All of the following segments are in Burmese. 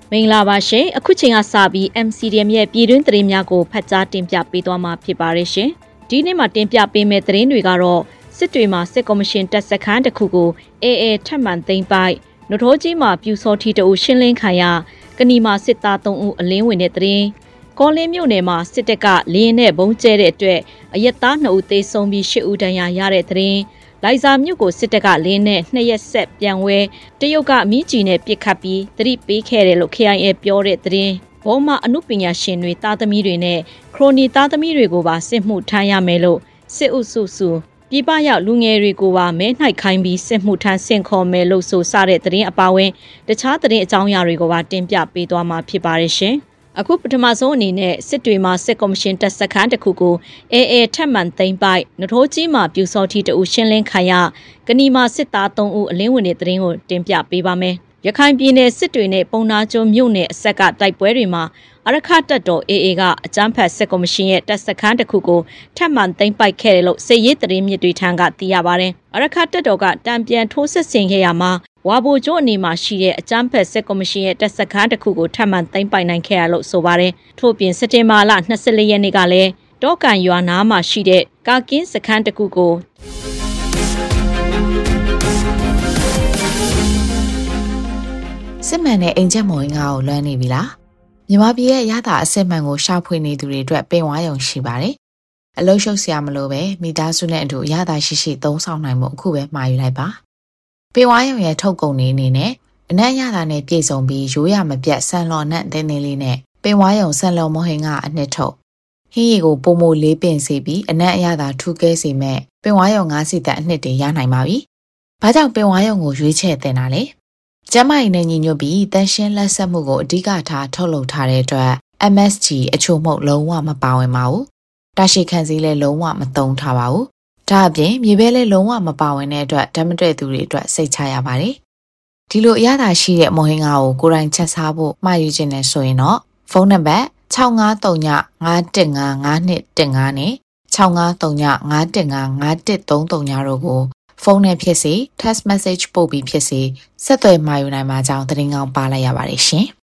မင်္ဂလာပါရှင်အခုချိန်ကစပြီး MCDM ရဲ့ပြည်တွင်းသတင်းများကိုဖတ်ကြားတင်ပြပေးသွားမှာဖြစ်ပါရရှင်ဒီနေ့မှာတင်ပြပေးမယ့်သတင်းတွေကတော့စစ်တွေမှာစစ်ကော်မရှင်တပ်စခန်းတစ်ခုကိုAAထပ်မံသိမ်းပိုက်နထိုးကြီးမှာပြူစောထီတအုပ်ရှင်းလင်းခံရကဏီမှာစစ်သား3ဦးအလင်းဝင်တဲ့သတင်းကောလင်းမြို့နယ်မှာစစ်တပ်ကလင်းနဲ့ဘုံကျဲတဲ့အတွက်အရက်သား2ဦးသေဆုံးပြီး10ဦးဒဏ်ရာရတဲ့သတင်းလိုက်စာမြို့ကိုစစ်တပ်ကလင်းနဲ့2ရက်ဆက်ပြန်ဝဲတရုတ်ကမြင်းကြီးနဲ့ပစ်ခတ်ပြီးသတိပေးခဲ့တယ်လို့ KIA ပြောတဲ့သတင်းဘောမှာအမှုပညာရှင်တွေသားသမီးတွေနဲ့ခရိုနီသားသမီးတွေကိုပါစစ်မှုထမ်းရမယ်လို့စစ်အုပ်စုပြည်ပရောက်လူငယ်တွေကိုပါမဲနှိုက်ခိုင်းပြီးစစ်မှုထမ်းဆင့်ခေါ်မယ်လို့ဆိုစတဲ့သတင်းအပါအဝင်တခြားသတင်းအကြောင်းအရာတွေကိုပါတင်ပြပေးသွားမှာဖြစ်ပါတယ်ရှင်အခုပထမဆုံးအနေနဲ့စစ်တွေမှာစစ်ကော်မရှင်တပ်စခန်းတစ်ခုကိုAAထပ်မံသိမ်းပိုက်နထိုးကြီးမှာပြူစောထီတအုပ်ရှင်းလင်းခံရကဏီမှာစစ်သား3ဦးအလင်းဝင်တဲ့သတင်းကိုတင်ပြပေးပါမယ်ရခိုင်ပြည်နယ်စစ်တွေနဲ့ပုံနာကျွန်းမြို့နယ်အဆက်ကတိုက်ပွဲတွေမှာအရခတပ်တော် AA ကအကြမ်းဖက်စစ်ကော်မရှင်ရဲ့တပ်စခန်းတစ်ခုကိုထပ်မံသိမ်းပိုက်ခဲ့တယ်လို့စစ်ရေးသတင်းမြစ်တွေထံကသိရပါတယ်အရခတပ်တော်ကတံပြန်ထိုးစစ်ဆင်ခဲ့ရမှာဝါဘိုကျိုးအနေမှာရှိတဲ့အကြမ်းဖက်စစ်ကော်မရှင်ရဲ့တပ်စခန်းတစ်ခုကိုထပ်မံသိမ်းပိုက်နိုင်ခဲ့ရလို့ဆိုပါတယ်ထို့ပြင်စက်တင်ဘာလ24ရက်နေ့ကလည်းတောကန်ရွာနားမှာရှိတဲ့ကာကင်းစခန်းတစ်ခုကိုစစ်မှန်တဲ့အိမ်ချက်မော်ရင်ကိုလွှမ်းနေပြီလားမြန်မာပြည်ရဲ့ရတာအစစ်မှန်ကိုရှာဖွေနေသူတွေအတွက်ပင်ဝါရုံရှိပါတယ်အလုံးရှုပ်စရာမလိုပဲမိသားစုနဲ့အတူရတာရှိသုံးဆောင်နိုင်မှုအခုပဲမှာယူလိုက်ပါပင်ဝါရုံရဲ့ထုတ်ကုန်နေအနေနဲ့အနက်ရတာနဲ့ပြည့်စုံပြီးရိုးရမပြတ်ဆန်လော်နဲ့တင်းတင်းလေးနဲ့ပင်ဝါရုံဆန်လော်မဟင်ကအနှစ်ထုတ်ဟင်းရီကိုပုံမိုလေးပင်စေပြီးအနက်အရသာထူးကဲစေမဲ့ပင်ဝါရုံ9စီတန်အနှစ်တွေရနိုင်ပါပြီ။ဘာကြောင့်ပင်ဝါရုံကိုရွေးချယ်တင်တာလဲ။ကျမကြီးနဲ့ညီညွတ်ပြီးတန်ရှင်းလက်ဆက်မှုကိုအဓိကထားထုတ်လုပ်ထားတဲ့အတွက် MSG အချို့မှုလုံးဝမပါဝင်ပါဘူး။တာရှိခံစည်းလည်းလုံးဝမသုံးထားပါဘူး။ဒါအပြင်မြေပဲလည်းလုံးဝမပါဝင်တဲ့အတွက်ဓာတ်မတွေ့သူတွေအတွက်စိတ်ချရပါတယ်။ဒီလိုအရသာရှိတဲ့မော်ဟင်္ဂါကိုကိုယ်တိုင်ချက်စားဖို့မှာယူခြင်းနဲ့ဆိုရင်တော့ဖုန်းနံပါတ်6539515512နဲ့6539515513တို့ကိုဖုန်းနဲ့ဖြစ်စေ text message ပို့ပြီးဖြစ်စေဆက်သွယ်မှာယူနိုင်မှာကြောင်းသတင်းကောင်းပါလိုက်ရပါတယ်ရှင်။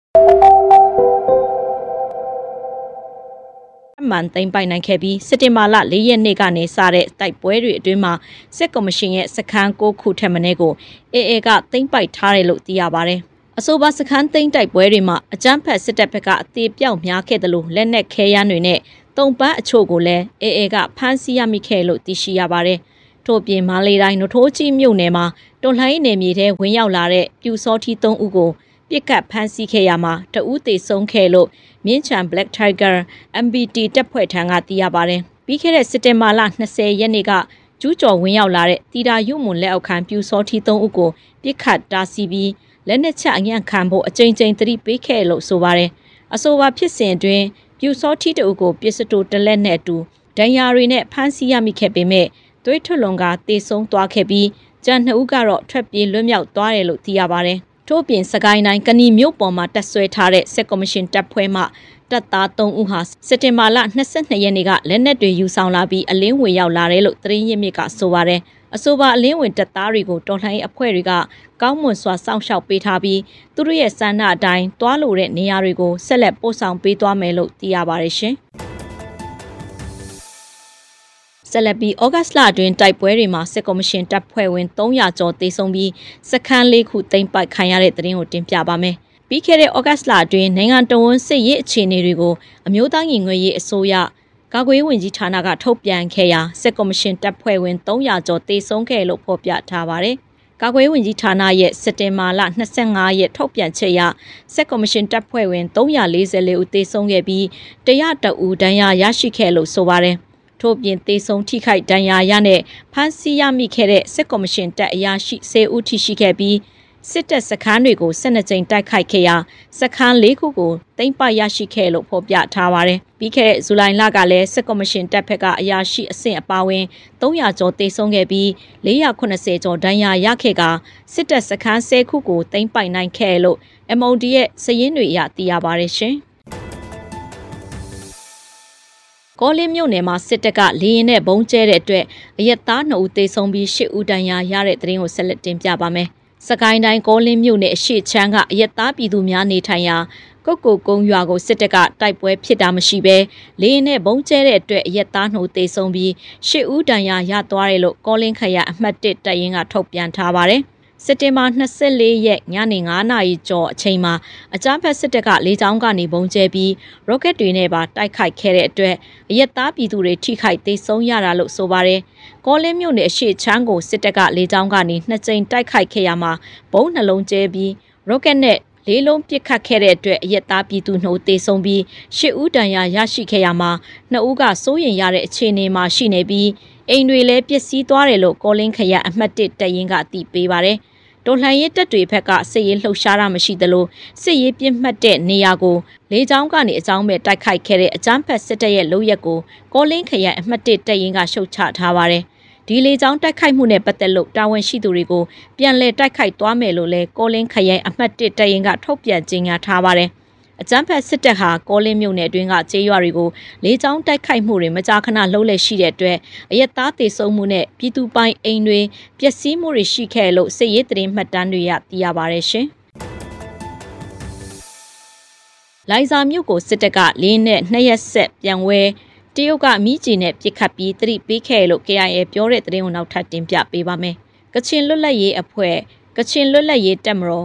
အမှန်သိမ်းပိုက်နိုင်ခဲ့ပြီးစက်တင်ဘာလ4ရက်နေ့ကနေစတဲ့တိုက်ပွဲတွေအတွင်းမှာစစ်ကော်မရှင်ရဲ့စခန်း9ခုထက်မနည်းကို AA ကသိမ်းပိုက်ထားတယ်လို့သိရပါတယ်။အဆိုပါစခန်းသိမ်းတိုက်ပွဲတွေမှာအကြမ်းဖက်စစ်တပ်ဘက်ကအသေးပြောက်များခဲ့တယ်လို့လက်နက်ခဲယမ်းတွေနဲ့တုံပန်းအချို့ကိုလည်း AA ကဖမ်းဆီးရမိခဲ့လို့သိရှိရပါတယ်။ထို့ပြင်မာလေးတိုင်းနထိုးကြီးမြို့နယ်မှာတွန်လှိုင်းနယ်မြေထဲဝင်ရောက်လာတဲ့ပြူစောထီ3ဦးကိုပြစ်ကတ်ဖမ်းဆီးခဲ့ရမှာတဦးသေဆုံးခဲ့လို့မြင်းချံ Black Tiger MBT တပ်ဖွဲ့ထံကသိရပါတယ်။ပြီးခဲ့တဲ့စက်တင်ဘာလ20ရက်နေ့ကကျူးကျော်ဝင်ရောက်လာတဲ့တီတာရုံမွန်လက်အောက်ခံပြူစောထီ3ဦးကိုပြစ်ခတ်တားဆီးပြီးလက်နက်ချအညံ့ခံဖို့အကြိမ်ကြိမ်သတိပေးခဲ့လို့ဆိုပါတယ်။အဆိုပါဖြစ်စဉ်အတွင်းပြူစောထီတဦးကိုပစ္စတိုတလက်နဲ့အတူဒဏ်ရာတွေနဲ့ဖမ်းဆီးရမိခဲ့ပေမဲ့သွေးထွက်လွန်ကတေဆုံးသွားခဲ့ပြီးကျန်2ဦးကတော့ထွက်ပြေးလွတ်မြောက်သွားတယ်လို့သိရပါတယ်။ထို့ပြင်စကိုင်းတိုင်းကဏီမြို့ပေါ်မှာတပ်ဆွဲထားတဲ့စစ်ကော်မရှင်တပ်ဖွဲ့မှတပ်သား3ဦးဟာစက်တင်ဘာလ22ရက်နေ့ကလက်နက်တွေယူဆောင်လာပြီးအလင်းဝင်ရောက်လာတယ်လို့သတင်းရင်းမြစ်ကဆိုပါတယ်။အဆိုပါအလင်းဝင်တပ်သားတွေကိုတော်လှန်ရေးအဖွဲ့တွေကကောင်းမွန်စွာစောင့်ရှောက်ပေးထားပြီးသူတို့ရဲ့စံနှအတိုင်းတွားလို့တဲ့နေရာတွေကိုဆက်လက်ပို့ဆောင်ပေးသွားမယ်လို့သိရပါတယ်ရှင်။ဆက်လက်ပြီးဩဂတ်စ်လအတွင်းတိုက်ပွဲတွေမှာစစ်ကော်မရှင်တပ်ဖွဲ့ဝင်300ကျော်သေဆုံးပြီးစခန်း4ခုသိမ်းပိုက်ခံရတဲ့သတင်းကိုတင်ပြပါမယ်။ပြီးခဲ့တဲ့ဩဂတ်စ်လအတွင်းနိုင်ငံတော်ဝန်စစ်ရေးအခြေအနေတွေကိုအမျိုးသားညီညွတ်ရေးအစိုးရကာကွယ်ရေးဝန်ကြီးဌာနကထုတ်ပြန်ခဲ့ရာစစ်ကော်မရှင်တပ်ဖွဲ့ဝင်300ကျော်သေဆုံးခဲ့လို့ဖော်ပြထားပါတယ်။ကာကွယ်ရေးဝန်ကြီးဌာနရဲ့စက်တင်ဘာလ25ရက်ထုတ်ပြန်ချက်အရစစ်ကော်မရှင်တပ်ဖွဲ့ဝင်344ဦးသေဆုံးခဲ့ပြီး101ဦးဒဏ်ရာရရှိခဲ့လို့ဆိုပါတယ်။ထို့ပြင်သေဆုံးထိခိုက်ဒဏ်ရာရနဲ့ဖမ်းဆီးရမိခဲ့တဲ့စစ်ကော်မရှင်တပ်အရာရှိ10ဦးထိရှိခဲ့ပြီးစစ်တပ်စခန်းတွေကို12ကြိမ်တိုက်ခိုက်ခဲ့ရာစခန်း4ခုကိုသိမ်းပိုက်ရရှိခဲ့လို့ဖော်ပြထားပါတယ်။ပြီးခဲ့တဲ့ဇူလိုင်လကလည်းစစ်ကော်မရှင်တပ်ဖက်ကအရာရှိအဆင့်အပါအဝင်300ကျော်သေဆုံးခဲ့ပြီး480ကျော်ဒဏ်ရာရခဲ့ကစစ်တပ်စခန်း10ခုကိုသိမ်းပိုက်နိုင်ခဲ့လို့ MOD ရဲ့စာရင်းတွေအရသိရပါတယ်ရှင်။ကောလင်းမြို့နယ်မှာစစ်တပ်ကလေရင်နဲ့ဘုံကျဲတဲ့အတွက်အရက်သား2ဦးသေဆုံးပြီး10ဦးဒဏ်ရာရတဲ့သတင်းကိုဆက်လက်တင်ပြပါမယ်စကိုင်းတိုင်းကောလင်းမြို့နယ်အရှိချမ်းကအရက်သားပြည်သူများနေထိုင်ရာကုတ်ကိုကုန်းရွာကိုစစ်တပ်ကတိုက်ပွဲဖြစ်တာမရှိဘဲလေရင်နဲ့ဘုံကျဲတဲ့အတွက်အရက်သားနှုတ်သေဆုံးပြီး10ဦးဒဏ်ရာရသွားတယ်လို့ကောလင်းခရိုင်အမှတ်1တပ်ရင်းကထုတ်ပြန်ထားပါတယ်စက်တင်ဘာ24ရက်ညနေ9နာရီကျော်အချိန်မှာအကြမ်းဖက်စစ်တပ်ကလေကြောင်းကနေဘုံကျဲပြီးရော့ကက်တွေနဲ့ပါတိုက်ခိုက်ခဲ့တဲ့အတွက်အရက်သားပြည်သူတွေထိခိုက်သေဆုံးရတာလို့ဆိုပါတယ်။ကောလင်းမြို့နယ်အရှိချမ်းကိုစစ်တပ်ကလေကြောင်းကနေ2ကြိမ်တိုက်ခိုက်ခဲ့ရမှာဘုံနှလုံးကျဲပြီးရော့ကက်နဲ့လေးလုံးပစ်ခတ်ခဲ့တဲ့အတွက်အရက်သားပြည်သူနှုတ်သေဆုံးပြီး10ဦးဒဏ်ရာရရှိခဲ့ရမှာ2ဦးကစိုးရိမ်ရတဲ့အခြေအနေမှာရှိနေပြီးအိမ်တွေလည်းပျက်စီးသွားတယ်လို့ကောလင်းခရိုင်အမှတ်1တပ်ရင်းကအသိပေးပါတယ်။တော်လှန်ရေးတပ်တွေဘက်ကစစ်ရေးလှုပ်ရှားတာမရှိသလိုစစ်ရေးပြစ်မှတ်တဲ့နေရာကိုလေကြောင်းကနေအကြောင်းမဲ့တိုက်ခိုက်ခဲ့တဲ့အကြမ်းဖက်စစ်တပ်ရဲ့လုပ်ရက်ကိုကောလင်းခရိုင်အမှတ်1တပ်ရင်းကရှုတ်ချထားပါတယ်။ဒီလေကြောင်းတိုက်ခိုက်မှုနဲ့ပတ်သက်လို့တာဝန်ရှိသူတွေကိုပြန်လည်တိုက်ခိုက်သွားမယ်လို့လည်းကောလင်းခရိုင်အမှတ်1တပ်ရင်းကထုတ်ပြန်ကြေညာထားပါတယ်။အကြမ်းဖက်စစ်တပ်ဟာကောလင်းမြို့နယ်အတွင်းကကျေးရွာတွေကိုလေကြောင်းတိုက်ခိုက်မှုတွေမကြာခဏလှုပ်လက်ရှိတဲ့အတွက်အရက်သားသေဆုံးမှုနဲ့ပြည်သူပိုင်အိမ်တွေပျက်စီးမှုတွေရှိခဲ့လို့စစ်ရေးသတင်းမှတ်တမ်းတွေရသိရပါတယ်ရှင်။လိုင်ဇာမြို့ကိုစစ်တပ်ကလင်းနဲ့2ရက်ဆက်ပြန်ဝဲတရုတ်ကမိကျင်နဲ့ပြစ်ခတ်ပြီးသတိပေးခဲ့လို့ KIA ပြောတဲ့သတင်းကိုနောက်ထပ်တင်ပြပေးပါမယ်။ကချင်လွတ်လပ်ရေးအဖွဲ့ကချင်လွတ်လပ်ရေးတပ်မတော်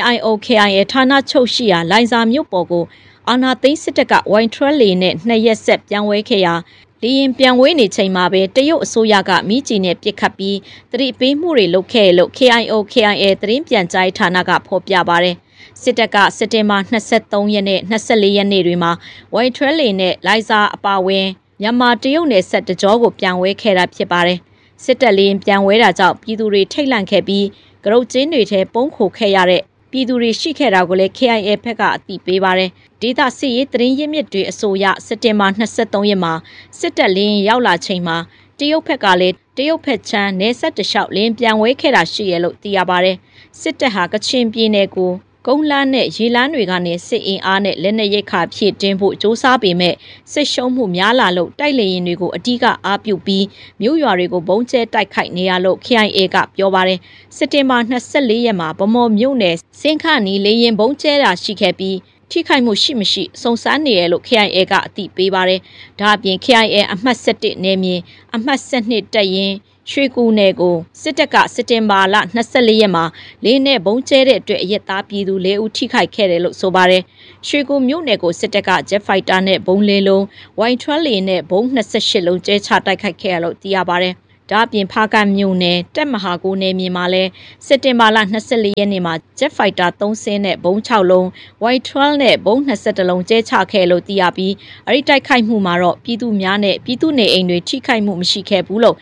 KIA ဌာနချုပ်ရှိရာလိုင်ဇာမြို့ပေါ်ကိုအာဏာသိမ်းစစ်တပ်ကဝိုင်ထရလီနဲ့2ရက်ဆက်ပြန်ဝဲခဲ့ရာလေရင်ပြန်ဝဲနေချိန်မှာပဲတရုတ်အစိုးရကမိကျင်နဲ့ပြစ်ခတ်ပြီးသတိပေးမှုတွေလုပ်ခဲ့လို့ KIA သတင်းပြန်ကြားဌာနကဖော်ပြပါတယ်။စစ်တပ်ကစက်တင်ဘာ23ရက်နဲ့24ရက်နေ့တွေမှာဝိုင်ထရလီနဲ့လိုင်ဇာအပါအဝင်မြန်မာတရုတ်နယ်စပ်တကြောကိုပြန်ဝဲခဲ့တာဖြစ်ပါတယ်။စစ်တပ်လေရင်ပြန်ဝဲတာကြောင့်ပြည်သူတွေထိတ်လန့်ခဲ့ပြီးကရုတ်ကျင်းတွေထဲပုံခိုခဲ့ရတဲ့ပြည်သူတွေရှိခဲ့တာကိုလည်း KIA ဘက်ကအသိပေးပါတယ်။ဒေသစစ်ရေးသတင်းရင်းမြစ်တွေအဆိုအရစက်တင်ဘာ23ရက်မှာစစ်တပ်လင်းရောက်လာချိန်မှာတရုတ်ဘက်ကလည်းတရုတ်ဘက်ချမ်းနယ်စပ်တလျှောက်လင်းပြန်ဝဲခဲ့တာရှိရလို့သိရပါတယ်။စစ်တပ်ဟာကချင်ပြည်နယ်ကိုကုန်းလန်းနဲ့ရေလန်းတွေကနေစစ်အင်အားနဲ့လက်နက်ရိတ်ခါဖြည့်တင်းဖို့စ조사ပေမဲ့စစ်ရှုံးမှုများလာလို့တိုက်လေရင်တွေကိုအဓိကအားပြုပြီးမြို့ရွာတွေကိုဘုံကျဲတိုက်ခိုက်နေရလို့ KIA ကပြောပါတယ်စက်တင်ဘာ24ရက်မှာဗမော်မြို့နယ်စင်ခနီလေရင်ဘုံကျဲတာရှိခဲ့ပြီးထိခိုက်မှုရှိမရှိစုံစမ်းနေရလို့ KIA ကအသိပေးပါတယ်ဒါအပြင် KIA အမှတ်17နယ်မြေအမှတ်12တပ်ရင်းရွှေကူနယ်ကိုစစ်တပ်ကစက်တင်ဘာလ24ရက်မှာလေးနဲ့ဘုံကျဲတဲ့အတွက်အရက်သားပြည်သူ4ဦးထိခိုက်ခဲ့တယ်လို့ဆိုပါတယ်။ရွှေကူမြို့နယ်ကိုစစ်တပ်က Jet Fighter နဲ့ဘုံ4လုံး၊ဝိုင်ထရလီနဲ့ဘုံ28လုံးကျဲချတိုက်ခိုက်ခဲ့ရလို့သိရပါတယ်။ဒါအပြင်ဖားကန့်မြို့နယ်တက်မဟာကိုနယ်မြေမှာလည်းစက်တင်ဘာလ24ရက်နေ့မှာ Jet Fighter 3စင်းနဲ့ဘုံ6လုံး၊ဝိုင်ထရလနဲ့ဘုံ21လုံးကျဲချခဲ့လို့သိရပြီးအဲ့ဒီတိုက်ခိုက်မှုမှာတော့ပြည်သူများနဲ့ပြည်သူနေအိမ်တွေထိခိုက်မှုမရှိခဲ့ဘူးလို့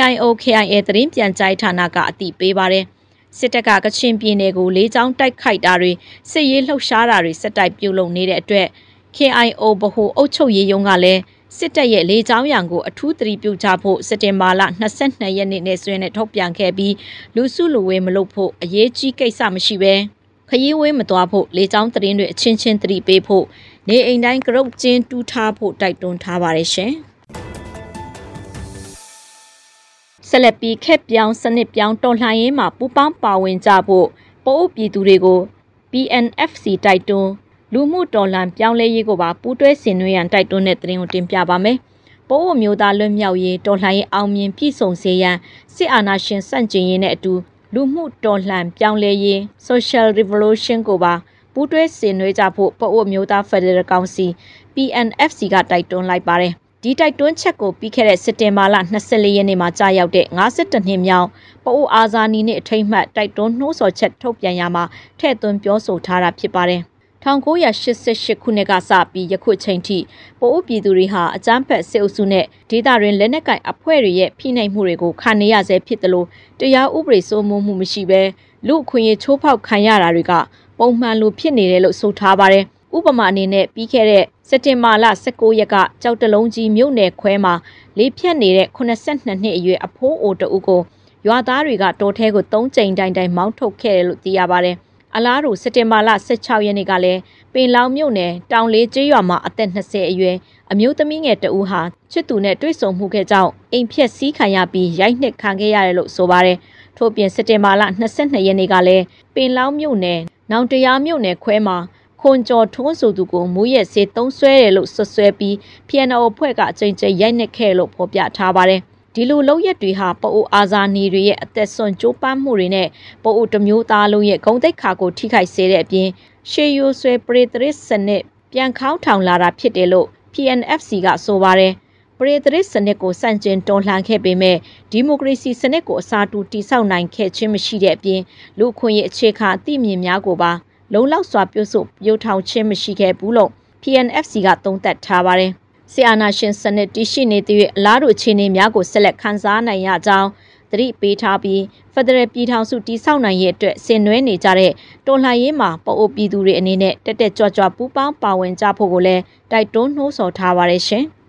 KIA သတင်းပြန်ကြားဌာနကအသိပေးပါတယ်။စစ်တပ်ကကချင်ပြည်နယ်ကိုလေးချောင်းတိုက်ခိုက်တာတွေစစ်ရေးလှုပ်ရှားတာတွေစက်တိုက်ပြုလုပ်နေတဲ့အတွက် KIO ဗဟိုအုပ်ချုပ်ရေးရုံးကလည်းစစ်တပ်ရဲ့လေးချောင်းရံကိုအထူးသတိပြုကြဖို့စက်တင်ဘာလ22ရက်နေ့နဲ့ဆွေးနဲ့ထုတ်ပြန်ခဲ့ပြီးလူစုလူဝေးမလုပ်ဖို့အရေးကြီးကိစ္စမရှိဘဲခရီးဝေးမသွားဖို့လေးချောင်းသတင်းတွေအချင်းချင်းသတိပေးဖို့နေအိမ်တိုင်းကရုတ်ကျင်းတူးထားဖို့တိုက်တွန်းထားပါတယ်ရှင်။ဆက်လက်ပြီးခက်ပြောင်းစနစ်ပြောင်းတော်လှန်ရေးမှာပူးပေါင်းပါဝင်ကြဖို့ပို့ပြည်သူတွေကို PNFC တိုက်တွန်းလူမှုတော်လှန်ပြောင်းလဲရေးကိုပါပူးတွဲဆင်နွှဲရန်တိုက်တွန်းတဲ့သတင်းကိုတင်ပြပါမယ်။ပို့မျိုးသားလွတ်မြောက်ရေးတော်လှန်ရေးအောင်မြင်ပြည့်စုံစေရန်စစ်အာဏာရှင်ဆန့်ကျင်ရေးနဲ့အတူလူမှုတော်လှန်ပြောင်းလဲရေး Social Revolution ကိုပါပူးတွဲဆင်နွှဲကြဖို့ပို့မျိုးသား Federal Council PNFC ကတိုက်တွန်းလိုက်ပါတယ်။ဒီတိုက်တွန်းချက်ကိုပြီးခဲ့တဲ့စက်တင်ဘာလ24ရက်နေ့မှာကြာရောက်တဲ့52နှစ်မြောက်ပို့အာဇာနည်နေ့အထိမ်းအမှတ်တိုက်တွန်းနှိုးဆော်ချက်ထုတ်ပြန်ရမှာထည့်သွင်းပြောဆိုထားတာဖြစ်ပါတယ်။1988ခုနှစ်ကစပြီးယခုချိန်ထိပို့ပြည်သူတွေဟာအကြမ်းဖက်စစ်အုပ်စုနဲ့ဒေသတွင်လက်နက်ကိုင်အဖွဲ့တွေရဲ့ဖိနှိပ်မှုတွေကိုခံနေရဆဲဖြစ်တယ်လို့တရားဥပဒေစိုးမိုးမှုမရှိဘဲလူအခွင့်အရေးချိုးဖောက်ခံရတာတွေကပုံမှန်လိုဖြစ်နေတယ်လို့ဆိုထားပါတယ်။ဥပမာအနေနဲ့ပြီးခဲ့တဲ့စက်တင်ဘာလ19ရက်ကကြောက်တလုံးကြီးမြို့နယ်ခွဲမှာလေးဖြတ်နေတဲ့82နှစ်အရွယ်အဖိုးအိုတဦးကိုရွာသားတွေကတောထဲကို3ကြိမ်တိုင်မောင်းထုတ်ခဲ့တယ်လို့သိရပါတယ်။အလားတူစက်တင်ဘာလ16ရက်နေ့ကလည်းပင်လောင်မြို့နယ်တောင်လေးကျေးရွာမှာအသက်20အရွယ်အမျိုးသမီးငယ်တဦးဟာချစ်သူနဲ့တွေ့ဆုံမှုခဲ့ကြောင်းအိမ်ဖြက်စီးခံရပြီးရိုက်နှက်ခံခဲ့ရတယ်လို့ဆိုပါတယ်။ထို့ပြင်စက်တင်ဘာလ22ရက်နေ့ကလည်းပင်လောင်းမြို့နယ်နောင်တရားမြို့နယ်ခွဲမှာခွန်ကျော်ထွန်းဆိုသူကိုမူရက်စေသုံးဆွဲတယ်လို့ဆွဆွဲပြီး PNO အဖွဲ့ကအကြိမ်ကြိမ်ရိုက်နှက်ခဲ့လို့ဖော်ပြထားပါတယ်။ဒီလိုလုပ်ရက်တွေဟာပအိုအာဇာနည်တွေရဲ့အသက်ဆွန့်ကြိုးပမ်းမှုတွေနဲ့ပအိုတမျိုးသားလုံးရဲ့ဂုဏ်သိက္ခာကိုထိခိုက်စေတဲ့အပြင်ရှေးရိုးဆွဲပရိသရစ်စနစ်ပြန်ခေါင်းထောင်လာတာဖြစ်တယ်လို့ PNFC ကဆိုပါတယ်။ပရိသရစ်စနစ်ကိုစန့်ကျင်တော်လှန်ခဲ့ပေမဲ့ဒီမိုကရေစီစနစ်ကိုအစားတူတည်ဆောက်နိုင်ခဲ့ခြင်းမရှိတဲ့အပြင်လူခွင့်ရေးအခြေခံအသည့်မြင်များကိုပါလုံလောက်စွာပြုစုပြိုထောင်ခြင်းမရှိခဲ့ဘူးလို့ PNFC ကသုံးသပ်ထားပါတယ်။ဆီအာနာရှင်စနစ်တည်ရှိနေတဲ့အလားတူအခြေအနေများကိုဆက်လက်ခန်းစားနိုင်ရကြောင်းသတိပေးထားပြီးဖက်ဒရယ်ပြည်ထောင်စုတည်ဆောက်နိုင်ရဲ့အတွက်ဆင်နွှဲနေကြတဲ့တော်လှန်ရေးမှာပအိုပြည်သူတွေအနေနဲ့တက်တက်ကြွကြွပူးပေါင်းပါဝင်ကြဖို့ကိုလည်းတိုက်တွန်းနှိုးဆော်ထားပါတယ်ရှင်။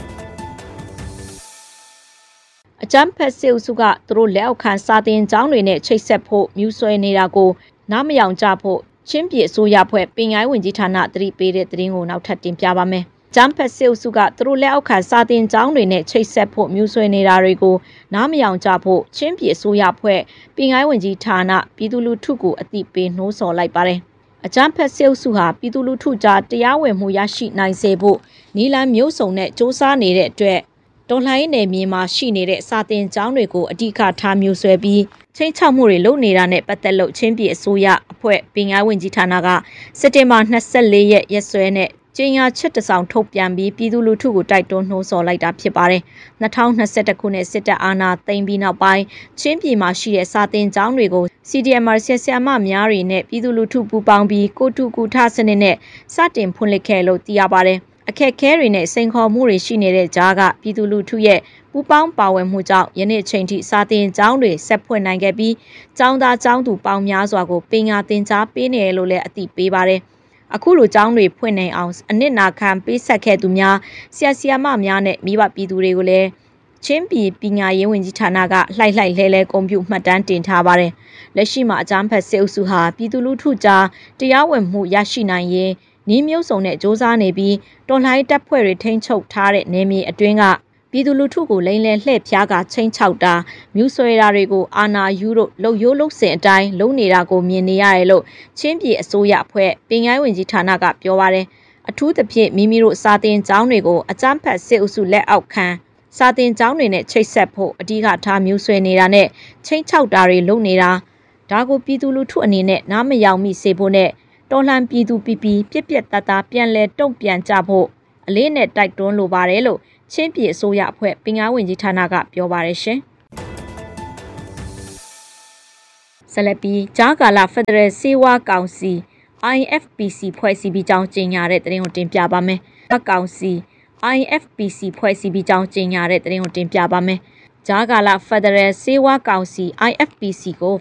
အကြမ်းဖက်စစ်အုပ်စုကသူတို့လက်အောက်ခံစာတင်ကျောင်းတွေနဲ့ချိတ်ဆက်ဖို့မြူဆွဲနေတာကိုနားမယောင်ကြဖို့ချင်းပြည်အစိုးရဖွဲ့ပင်ကိုင်းဝင်ကြီးဌာနသတိပေးတဲ့သတင်းကိုနောက်ထပ်တင်ပြပါမယ်။ဂျမ်ဖက်စစ်အုပ်စုကသူတို့လက်အောက်ခံစာတင်ကျောင်းတွေနဲ့ချိတ်ဆက်ဖို့မြူဆွဲနေတာတွေကိုနားမယောင်ကြဖို့ချင်းပြည်အစိုးရဖွဲ့ပင်ကိုင်းဝင်ကြီးဌာနပြည်သူလူထုကိုအသိပေးနှိုးဆော်လိုက်ပါတယ်။အကြမ်းဖက်စစ်အုပ်စုဟာပြည်သူလူထုကြားတရားဝင်မှုရရှိနိုင်စေဖို့နီလန်မျိုးစုံနဲ့စ조사နေတဲ့အတွက်တော်လှန်ရေးနယ်မြေမှာရှိနေတဲ့စာတင်ကျောင်းတွေကိုအဓိကထားမျိုးဆွဲပြီးချင်းချောက်မှုတွေလုပ်နေတာနဲ့ပတ်သက်လို့ချင်းပြည်အစိုးရအဖွဲ့ပင်ကိုင်းဝင်ကြီးဌာနကစက်တင်ဘာ24ရက်ရက်စွဲနဲ့ကျင်းရချက်တစောင်ထုတ်ပြန်ပြီးပြည်သူလူထုကိုတိုက်တွန်းနှိုးဆော်လိုက်တာဖြစ်ပါတယ်။2021ခုနှစ်စစ်တပ်အာဏာသိမ်းပြီးနောက်ပိုင်းချင်းပြည်မှာရှိတဲ့စာတင်ကျောင်းတွေကို CDMR ဆရာမများတွေနဲ့ပြည်သူလူထုပူးပေါင်းပြီးကိုတူကူထစနစ်နဲ့စတင်ဖွင့်လှစ်ခဲ့လို့သိရပါတယ်။အခက်အခဲတွေနဲ့စိန်ခေါ်မှုတွေရှိနေတဲ့ကြားကပြည်သူလူထုရဲ့ပူပေါင်းပါဝင်မှုကြောင့်ယနေ့ချိန်ထိစာတင်ကျောင်းတွေဆက်ဖွင့်နိုင်ခဲ့ပြီးကျောင်းသားကျောင်းသူပေါင်းများစွာကိုပညာသင်ကြားပေးနေတယ်လို့လည်းအသိပေးပါတယ်။အခုလိုကျောင်းတွေဖွင့်နိုင်အောင်အနစ်နာခံပေးဆက်ခဲ့သူများဆရာမများနဲ့မိဘပြည်သူတွေကိုလည်းချင်းပြည်ပညာရေးဝန်ကြီးဌာနကလှိုက်လဲဂုဏ်ပြုမှတ်တမ်းတင်ထားပါတယ်။လက်ရှိမှာအကြမ်းဖက်စစ်အုပ်စုဟာပြည်သူလူထုကြားတရားဝင်မှုရရှိနိုင်ရေးနီးမျိုးစုံနဲ့စ조사နေပြီးတော်လှန်ရေးတပ်ဖွဲ့တွေထိန်းချုပ်ထားတဲ့နယ်မြေအတွင်းကပြည်သူလူထုကိုလိမ်လည်လှည့်ဖျားကချင်းချောက်တာမြူဆွဲတာတွေကိုအာဏာယူလို့လှုပ်ရိုးလှုပ်စင်အတိုင်းလုံနေတာကိုမြင်နေရတယ်လို့ချင်းပြည်အစိုးရအဖွဲ့ပင်ကိုင်းဝင်ကြီးဌာနကပြောပါတယ်အထူးသဖြင့်မိမိတို့စာတင်ကျောင်းတွေကိုအကြမ်းဖက်စစ်အုပ်စုလက်အောက်ခံစာတင်ကျောင်းတွေနဲ့ချိတ်ဆက်ဖို့အဓိကထားမြူဆွဲနေတာနဲ့ချင်းချောက်တာတွေလုံနေတာဒါကိုပြည်သူလူထုအနေနဲ့နားမယောင်မိစေဖို့နဲ့တော်လှန်ပြည်သူပြပြတသားပြန်လဲတုံ့ပြန်ကြဖို့အလေးနဲ့တိုက်တွန်းလိုပါတယ်လို့ချင်းပြည်အစိုးရအဖွဲ့ပင်ကိုင်းဝင်ကြီးဌာနကပြောပါတယ်ရှင်။ဆက်လက်ပြီးကြားကာလဖက်ဒရယ်စေဝါကောင်စီ IFPC ဖွဲ့စည်းပြီးကြောင်းကြေညာတဲ့သတင်းကိုတင်ပြပါမယ်။ကောင်စီ IFPC ဖွဲ့စည်းပြီးကြောင်းကြေညာတဲ့သတင်းကိုတင်ပြပါမယ်။ကြားကာလဖက်ဒရယ်စေဝါကောင်စီ IFPC ကို